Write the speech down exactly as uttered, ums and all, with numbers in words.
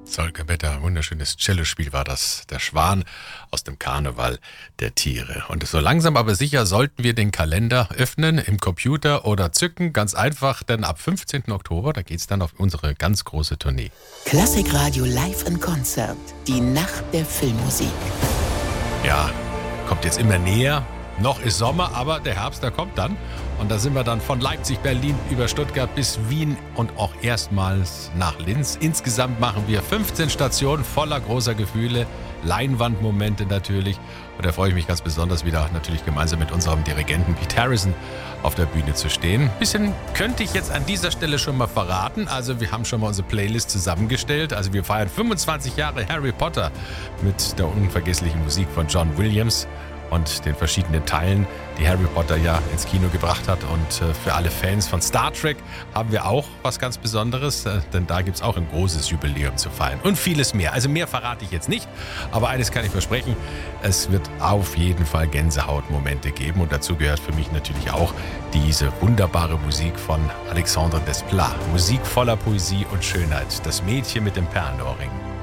Solke Better, wunderschönes Cellospiel war das. Der Schwan aus dem Karneval der Tiere. Und so langsam aber sicher sollten wir den Kalender öffnen im Computer oder zücken. Ganz einfach, denn ab fünfzehnten Oktober, da geht's dann auf unsere ganz große Tournee. Klassikradio Live in Konzert. Die Nacht der Filmmusik. Ja, kommt jetzt immer näher. Noch ist Sommer, aber der Herbst, der kommt dann. Und da sind wir dann von Leipzig, Berlin über Stuttgart bis Wien und auch erstmals nach Linz. Insgesamt machen wir fünfzehn Stationen voller großer Gefühle, Leinwandmomente natürlich. Und da freue ich mich ganz besonders wieder natürlich gemeinsam mit unserem Dirigenten Pete Harrison auf der Bühne zu stehen. Ein bisschen könnte ich jetzt an dieser Stelle schon mal verraten. Also wir haben schon mal unsere Playlist zusammengestellt. Also wir feiern fünfundzwanzig Jahre Harry Potter mit der unvergesslichen Musik von John Williams und den verschiedenen Teilen, die Harry Potter ja ins Kino gebracht hat. Und äh, für alle Fans von Star Trek haben wir auch was ganz Besonderes, äh, denn da gibt es auch ein großes Jubiläum zu feiern und vieles mehr. Also mehr verrate ich jetzt nicht, aber eines kann ich versprechen, es wird auf jeden Fall Gänsehautmomente geben und dazu gehört für mich natürlich auch diese wunderbare Musik von Alexandre Desplat. Musik voller Poesie und Schönheit, das Mädchen mit dem Perlenohrring.